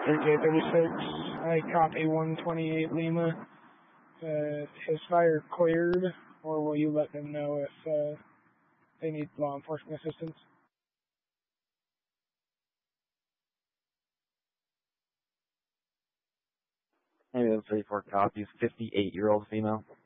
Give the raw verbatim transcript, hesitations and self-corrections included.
thirty-eight thirty-six, I copy one twenty-eight Lima. Uh, is fire cleared, or will you let them know if uh, they need law enforcement assistance? Maybe those thirty-four copies, fifty-eight-year-old female.